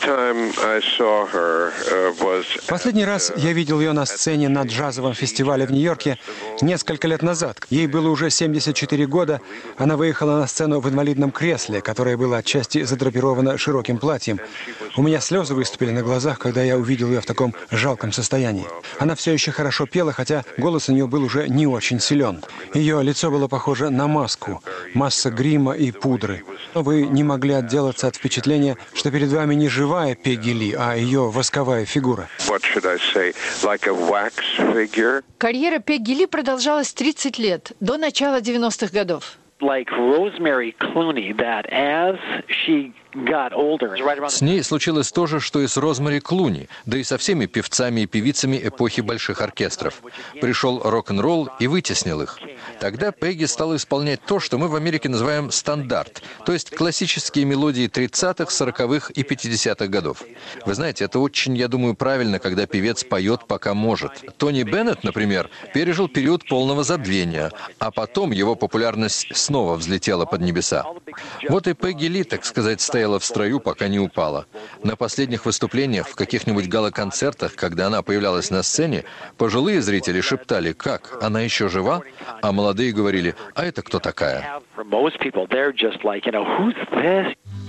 Последний раз я видел ее на сцене на джазовом фестивале в Нью-Йорке несколько лет назад. Ей было уже 74 года. Она выехала на сцену в инвалидном кресле, которое было отчасти задрапировано широким платьем. У меня слезы выступили на глазах, когда я увидел ее в таком жалком состоянии. Она все еще хорошо пела, хотя голос у нее был уже не очень силен. Ее лицо было похоже на маску, масса грима и пудры. Но вы не могли отделаться от впечатления, что перед вами не живая Пегги Ли, а ее восковая фигура. Карьера Пегги Ли продолжалась 30 лет, до начала 90-х годов. С ней случилось то же, что и с Розмари Клуни, да и со всеми певцами и певицами эпохи больших оркестров. Пришел рок-н-ролл и вытеснил их. Тогда Пегги стала исполнять то, что мы в Америке называем стандарт, то есть классические мелодии 30-х, 40-х и 50-х годов. Вы знаете, это очень, я думаю, правильно, когда певец поет, пока может. Тони Беннет, например, пережил период полного забвения, а потом его популярность снова взлетела под небеса. Вот и Пегги Ли, так сказать, стояла в строю, пока не упала. На последних выступлениях в каких-нибудь гала-концертах, когда она появлялась на сцене, пожилые зрители шептали: «Как? Она еще жива?» А молодые говорили: «А это кто такая?»